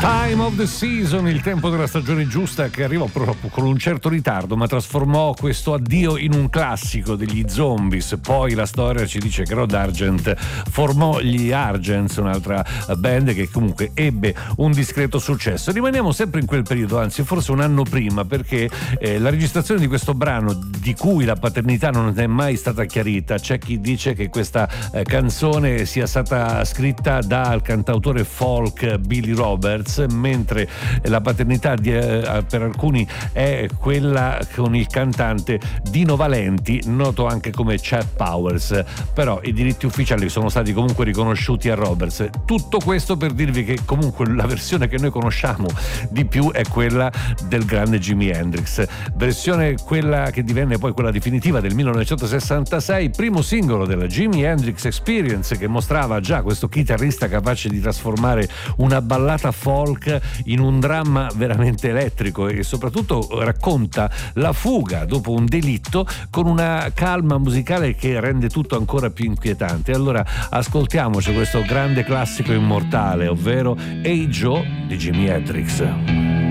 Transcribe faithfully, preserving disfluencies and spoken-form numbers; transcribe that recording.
Time of the Season, il tempo della stagione giusta, che arriva proprio con un certo ritardo, ma trasformò questo addio in un classico degli Zombies. Poi la storia ci dice che Rod Argent formò gli Argents, un'altra band che comunque ebbe un discreto successo. Rimaniamo sempre in quel periodo, anzi forse un anno prima, perché eh, la registrazione di questo brano, di cui la paternità non è mai stata chiarita, c'è chi dice che questa eh, canzone sia stata scritta dal cantautore folk Billy Roberts, mentre la paternità di, eh, per alcuni è quella con il cantante Dino Valenti, noto anche come Chet Powers, però i diritti ufficiali sono stati comunque riconosciuti a Roberts. Tutto questo per dirvi che comunque la versione che noi conosciamo di più è quella del grande Jimi Hendrix, versione quella che divenne poi quella definitiva del millenovecentosessantasei, primo singolo della Jimi Hendrix Experience, che mostrava già questo chitarrista capace di trasformare una ballata folk in un dramma veramente elettrico, e soprattutto racconta la fuga dopo un delitto con una calma musicale che rende tutto ancora più inquietante. Allora ascoltiamoci questo grande classico immortale, ovvero Hey Joe di Jimi Hendrix.